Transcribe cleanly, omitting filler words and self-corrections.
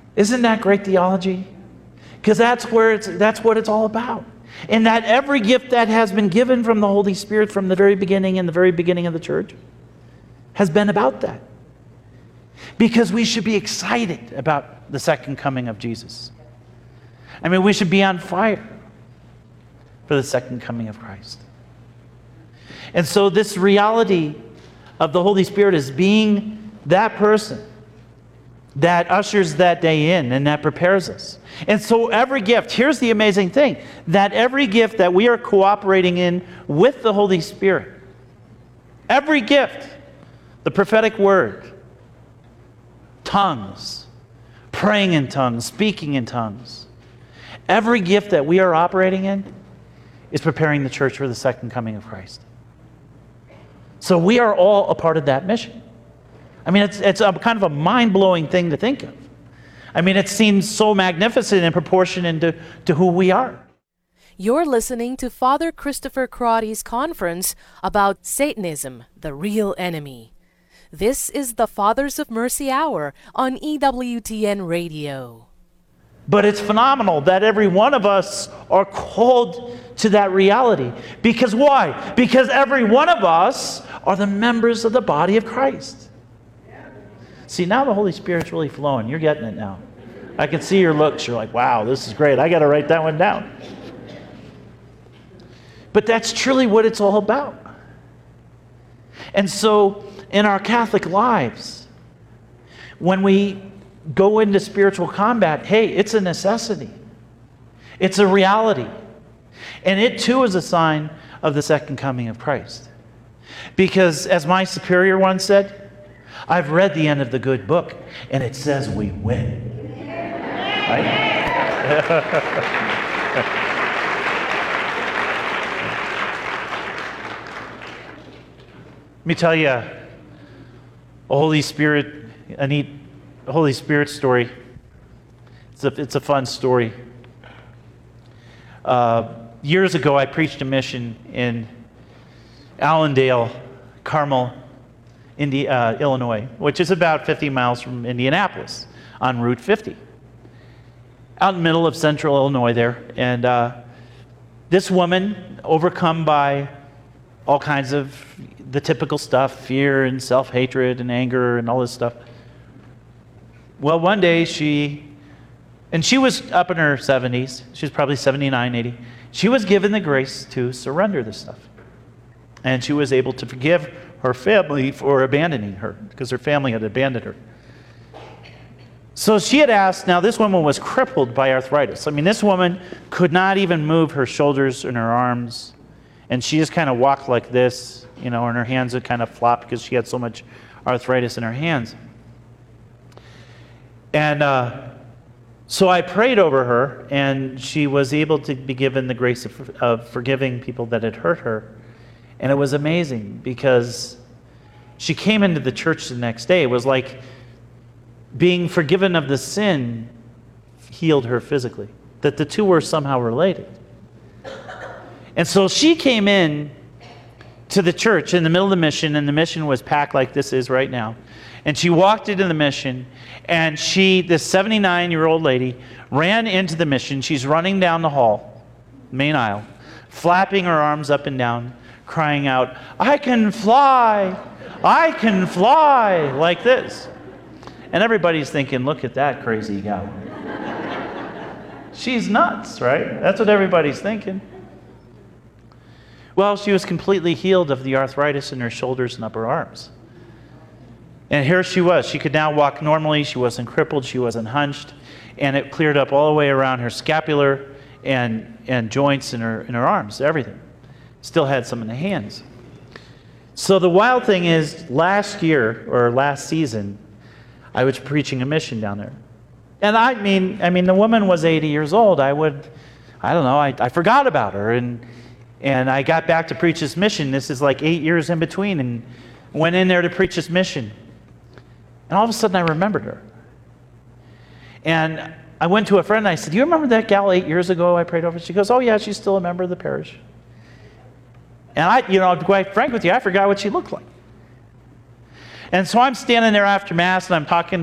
Isn't that great theology? Because that's what it's all about. And that every gift that has been given from the Holy Spirit from the very beginning, in the very beginning of the church, has been about that. Because we should be excited about the second coming of Jesus. I mean, we should be on fire for the second coming of Christ. And so this reality of the Holy Spirit is being that person that ushers that day in and that prepares us. And so every gift, here's the amazing thing, that every gift that we are cooperating in with the Holy Spirit, every gift, the prophetic word, tongues, praying in tongues, speaking in tongues, every gift that we are operating in is preparing the church for the second coming of Christ. So we are all a part of that mission. I mean, it's a kind of a mind-blowing thing to think of. I mean, it seems so magnificent in proportion to who we are. You're listening to Father Christopher Crotty's conference about Satanism, the real enemy. This is the Fathers of Mercy Hour on EWTN Radio. But it's phenomenal that every one of us are called to that reality. Because why? Because every one of us are the members of the body of Christ. See, now the Holy Spirit's really flowing. You're getting it now. I can see your looks. You're like, wow, this is great. I got to write that one down. But that's truly what it's all about. And so in our Catholic lives, when we go into spiritual combat, hey, it's a necessity. It's a reality. And it too is a sign of the second coming of Christ. Because as my superior once said, I've read the end of the good book, and it says we win. Right? Let me tell you a Holy Spirit story. It's a fun story. Years ago, I preached a mission in Allendale, Carmel, Illinois, which is about 50 miles from Indianapolis on Route 50. Out in the middle of central Illinois there. And this woman, overcome by all kinds of the typical stuff, fear and self-hatred and anger and all this stuff. Well, one day she was up in her 70s. She was probably 79, 80. She was given the grace to surrender this stuff. And she was able to forgive her family for abandoning her, because her family had abandoned her. So she had asked, now this woman was crippled by arthritis. I mean, this woman could not even move her shoulders and her arms. And she just kind of walked like this, and her hands would kind of flop because she had so much arthritis in her hands. And so I prayed over her, and she was able to be given the grace of forgiving people that had hurt her. And it was amazing because she came into the church the next day. It was like being forgiven of the sin healed her physically, that the two were somehow related. And so she came in to the church in the middle of the mission, and the mission was packed like this is right now. And she walked into the mission, and this 79-year-old lady, ran into the mission. She's running down the hall, main aisle, flapping her arms up and down, crying out, I can fly, like this. And everybody's thinking, look at that crazy gal. She's nuts, right? That's what everybody's thinking. Well, she was completely healed of the arthritis in her shoulders and upper arms. And here she was. She could now walk normally. She wasn't crippled. She wasn't hunched. And it cleared up all the way around her scapular and joints in her arms, everything. Still had some in the hands. So the wild thing is, last season, I was preaching a mission down there. And I mean, the woman was 80 years old. I forgot about her. And I got back to preach this mission. This is like 8 years in between, and went in there to preach this mission. And all of a sudden I remembered her. And I went to a friend and I said, do you remember that gal 8 years ago I prayed over? She goes, oh yeah, she's still a member of the parish. And to be quite frank with you, I forgot what she looked like. And so I'm standing there after Mass and I'm talking